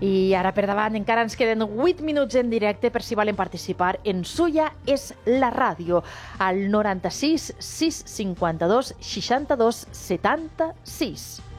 I ara per davant encara ens queden 8 minuts en directe per si volen participar en Suya és la ràdio al 96 652 62 76.